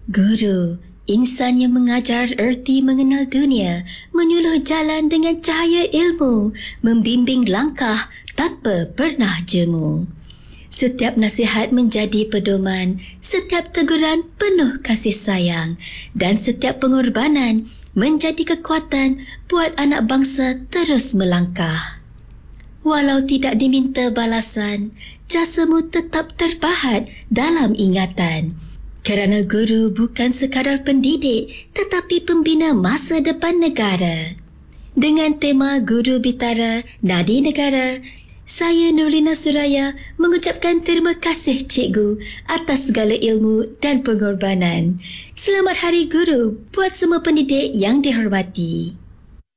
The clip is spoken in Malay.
Guru, insan yang mengajar erti mengenal dunia, menyuluh jalan dengan cahaya ilmu, membimbing langkah tanpa pernah jemu. Setiap nasihat menjadi pedoman, setiap teguran penuh kasih sayang, dan setiap pengorbanan menjadi kekuatan buat anak bangsa terus melangkah. Walau tidak diminta balasan, jasamu tetap terpahat dalam ingatan. Kerana guru bukan sekadar pendidik, tetapi pembina masa depan negara. Dengan tema Guru Bitara Nadi Negara, saya Nurlina Suraya mengucapkan terima kasih cikgu atas segala ilmu dan pengorbanan. Selamat Hari Guru buat semua pendidik yang dihormati.